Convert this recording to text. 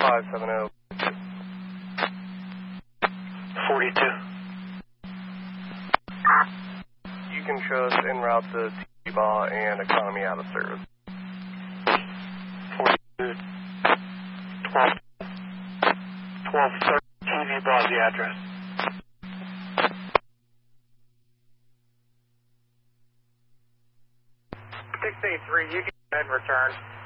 570. 42. You can show us en route to T-Bar and economy out of service. 42. 1230 TV Bar, the address. 683, you can go ahead and return.